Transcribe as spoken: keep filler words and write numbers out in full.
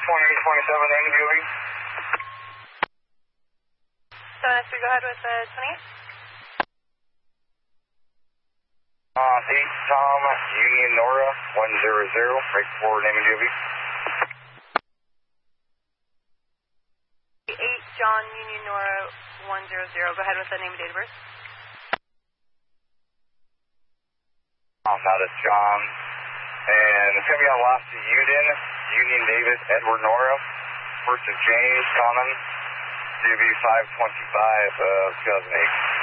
twenty-eight twenty-seven, name and duty. seven S three, go ahead with uh, twenty-eight. Uh, eight Tom, Union Nora, one zero zero, break four, name and duty. eight John, Union Nora, one zero zero, go ahead with the name and date of birth. Um, that is John. And it's going to be on last to Uden, Union Davis, Edward Nora, first of James, common, D B five twenty-five, uh, two thousand eight.